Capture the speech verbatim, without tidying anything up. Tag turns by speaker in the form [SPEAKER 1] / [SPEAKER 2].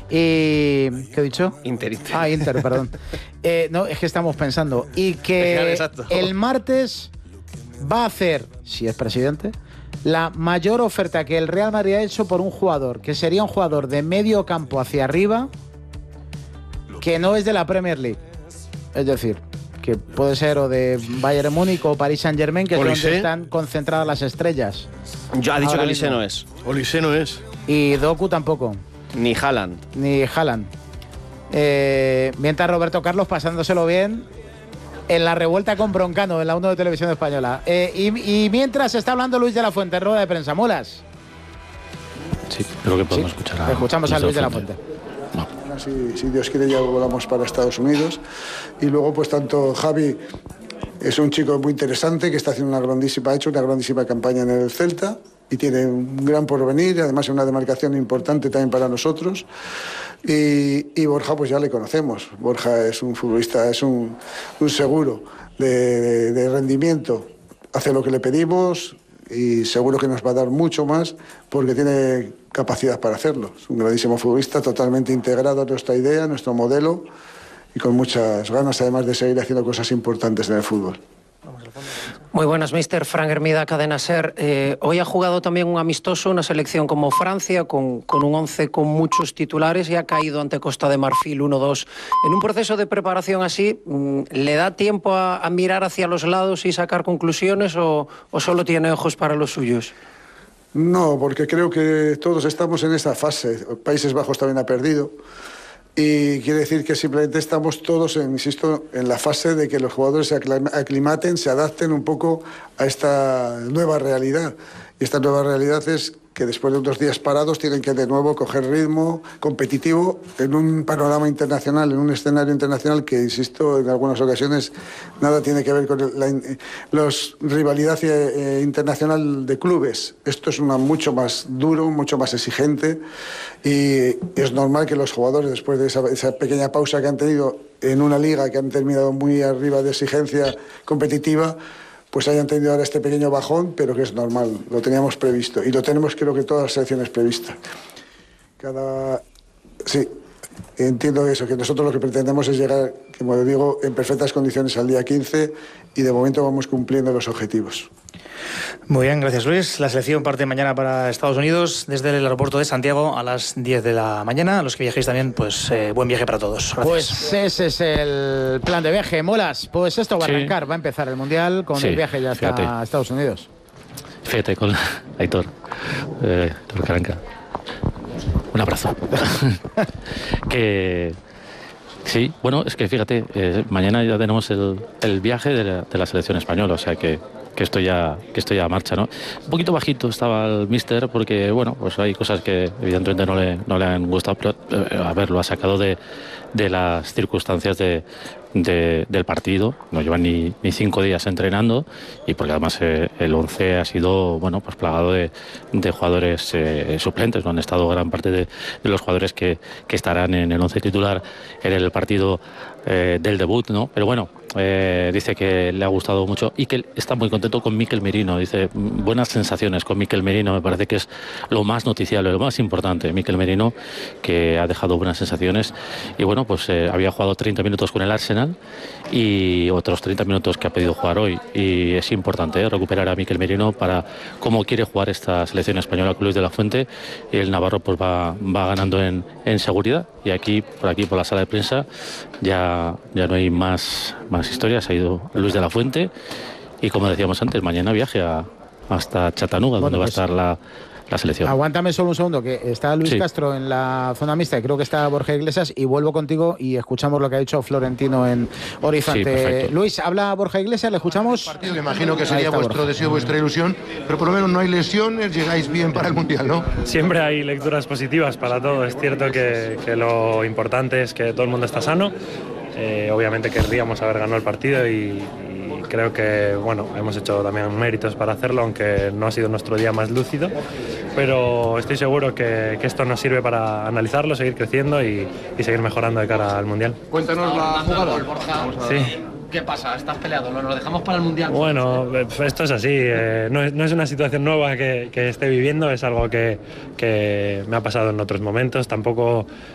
[SPEAKER 1] Y... ¿qué he dicho?
[SPEAKER 2] Inter, Inter.
[SPEAKER 1] Ah, Inter, perdón. eh, no, es que estamos pensando. Y que
[SPEAKER 2] Exacto.
[SPEAKER 1] el martes va a hacer, si es presidente, la mayor oferta que el Real Madrid ha hecho por un jugador, que sería un jugador de medio campo hacia arriba, que no es de la Premier League. Es decir, que puede ser o de Bayern Múnich o Paris Saint-Germain, que es
[SPEAKER 3] Olise.
[SPEAKER 1] donde están concentradas las estrellas.
[SPEAKER 2] Yo ha dicho
[SPEAKER 1] Ahora
[SPEAKER 2] que Olise
[SPEAKER 1] mismo.
[SPEAKER 2] no es.
[SPEAKER 3] Olise no es.
[SPEAKER 1] Y Doku tampoco,
[SPEAKER 2] Ni Haaland.
[SPEAKER 1] ni Haaland. Eh, mientras Roberto Carlos pasándoselo bien en la revuelta con Broncano, en la uno de Televisión Española. Eh, y, y mientras está hablando Luis de la Fuente en rueda de prensa. ¿Molas?
[SPEAKER 4] Sí, creo que podemos
[SPEAKER 1] Sí,
[SPEAKER 4] escuchar a
[SPEAKER 1] escuchamos a Luis de la Fuente.
[SPEAKER 4] No.
[SPEAKER 5] Si, si Dios quiere ya volamos para Estados Unidos. Y luego pues tanto Javi es un chico muy interesante que está haciendo una grandísima, ha hecho una grandísima campaña en el Celta y tiene un gran porvenir, además es una demarcación importante también para nosotros. Y, y Borja pues ya le conocemos. Borja es un futbolista, es un, un seguro de, de, de rendimiento, hace lo que le pedimos y seguro que nos va a dar mucho más porque tiene capacidad para hacerlo. Es un grandísimo futbolista, totalmente integrado a nuestra idea, a nuestro modelo y con muchas ganas además de seguir haciendo cosas importantes en el fútbol.
[SPEAKER 6] Muy buenas, mister Fran Hermida, Cadena SER. Eh, hoy ha jugado también un amistoso, una selección como Francia, con, con un once con muchos titulares y ha caído ante Costa de Marfil uno dos. En un proceso de preparación así, ¿le da tiempo a, a mirar hacia los lados y sacar conclusiones o, o solo tiene ojos para los suyos?
[SPEAKER 5] No, porque creo que todos estamos en esa fase. Países Bajos también ha perdido. Y quiere decir que simplemente estamos todos, en, insisto, en la fase de que los jugadores se aclimaten, se adapten un poco a esta nueva realidad. Y esta nueva realidad es que después de unos días parados tienen que de nuevo coger ritmo competitivo en un panorama internacional, en un escenario internacional que, insisto, en algunas ocasiones nada tiene que ver con la los, rivalidad eh, internacional de clubes. Esto es una mucho más duro, mucho más exigente y es normal que los jugadores, después de esa, esa pequeña pausa que han tenido en una liga que han terminado muy arriba de exigencia competitiva, pues hayan tenido ahora este pequeño bajón, pero que es normal, lo teníamos previsto y lo tenemos creo que todas las selecciones previstas. Cada... Sí, entiendo eso, que nosotros lo que pretendemos es llegar, como digo, en perfectas condiciones al día quince y de momento vamos cumpliendo los objetivos.
[SPEAKER 7] Muy bien, gracias Luis. La selección parte mañana para Estados Unidos desde el aeropuerto de Santiago a las diez de la mañana. Los que viajéis también, pues eh, buen viaje para todos. Gracias.
[SPEAKER 1] Pues ese es el plan de viaje. Molas, pues esto va a
[SPEAKER 4] Sí.
[SPEAKER 1] arrancar, va a empezar el Mundial con
[SPEAKER 4] Sí,
[SPEAKER 1] el viaje ya hasta
[SPEAKER 4] fíjate.
[SPEAKER 1] Estados Unidos.
[SPEAKER 4] Fíjate con Aitor, eh, Aitor Caranca. Un abrazo. que sí, bueno, es que fíjate, eh, mañana ya tenemos el, el viaje de la, de la selección española, o sea que, que esto ya que esto ya marcha, ¿no? Un poquito bajito estaba el míster porque, bueno, pues hay cosas que evidentemente no le, no le han gustado, pero eh, a ver, lo ha sacado de, de las circunstancias de, de, del partido. No llevan ni, ni cinco días entrenando y porque además eh, el once ha sido, bueno, pues plagado de, de jugadores eh, suplentes. No han estado gran parte de, de los jugadores que, que estarán en el once titular en el partido eh, del debut, ¿no? Pero bueno, eh, dice que le ha gustado mucho y que está muy contento con Mikel Merino. Dice, buenas sensaciones con Mikel Merino, me parece que es lo más noticiable, lo más importante. Mikel Merino, que ha dejado buenas sensaciones y bueno, pues eh, había jugado treinta minutos con el Arsenal y otros treinta minutos que ha podido jugar hoy y es importante ¿eh? recuperar a Mikel Merino para cómo quiere jugar esta selección española con Luis de la Fuente y el Navarro pues va, va ganando en, en seguridad y aquí, por aquí, por la sala de prensa ya, ya no hay más, más historias, ha ido Luis de la Fuente y como decíamos antes, mañana viaje a, hasta Chattanooga,
[SPEAKER 1] Bueno,
[SPEAKER 4] donde
[SPEAKER 1] pues,
[SPEAKER 4] va a estar la, la selección.
[SPEAKER 1] Aguántame solo un segundo, que está Luis
[SPEAKER 4] Sí.
[SPEAKER 1] Castro en la zona mixta y creo que está Borja Iglesias y vuelvo contigo y escuchamos lo que ha dicho Florentino en Horizonte.
[SPEAKER 4] Sí, perfecto.
[SPEAKER 1] Luis, habla Borja Iglesias, ¿le escuchamos?
[SPEAKER 8] Partido que imagino que
[SPEAKER 1] Ahí
[SPEAKER 8] sería
[SPEAKER 1] está
[SPEAKER 8] vuestro
[SPEAKER 1] Borja.
[SPEAKER 8] deseo, vuestra ilusión, pero por lo menos no hay lesiones, llegáis bien para el Mundial, ¿no?
[SPEAKER 9] Siempre hay lecturas positivas para todo. Es cierto que, que lo importante es que todo el mundo está sano. Eh, obviamente querríamos haber ganado el partido y, y creo que bueno, hemos hecho también méritos para hacerlo, aunque no ha sido nuestro día más lúcido. Pero estoy seguro que, que esto nos sirve para analizarlo, seguir creciendo y, y seguir mejorando de cara al Mundial.
[SPEAKER 8] Cuéntanos la jugada.
[SPEAKER 9] Sí.
[SPEAKER 10] ¿Qué pasa? ¿Estás peleado? ¿Lo, lo dejamos para el Mundial?
[SPEAKER 9] Bueno, esto es así, eh, no, es, no es una situación nueva que, que esté viviendo, es algo que, que me ha pasado en otros momentos, tampoco